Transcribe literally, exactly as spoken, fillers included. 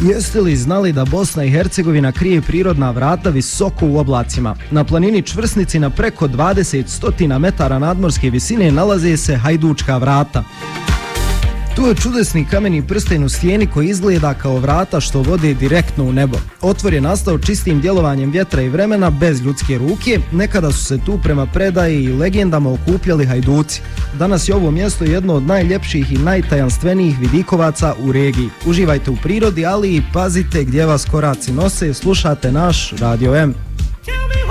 Jeste li znali da Bosna i Hercegovina krije prirodna vrata visoko u oblacima? Na planini Čvrsnici na preko dvadeset stotina metara nadmorske visine nalaze se Hajdučka vrata. Tu je čudesni kameni prsten u stijeni koji izgleda kao vrata što vode direktno u nebo. Otvor je nastao čistim djelovanjem vjetra i vremena bez ljudske ruke. Nekada su se tu prema predaji i legendama okupljali Hajduci. Danas je ovo mjesto jedno od najljepših i najtajanstvenijih vidikovaca u regiji. Uživajte u prirodi, ali i pazite gdje vas koraci nose. Slušate naš Radio M.